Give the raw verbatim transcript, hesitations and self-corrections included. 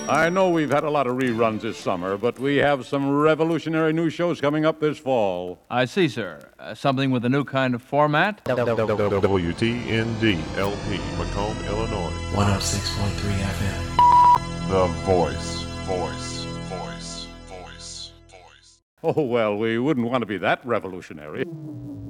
I know we've had a lot of reruns this summer, but we have some revolutionary new shows coming up this fall. I see, sir. Uh, something with a new kind of format? W T N D L P, Macomb, Illinois. one oh six point three F M. The Voice. Voice. Voice. Voice. Voice. Oh, well, we wouldn't want to be that revolutionary.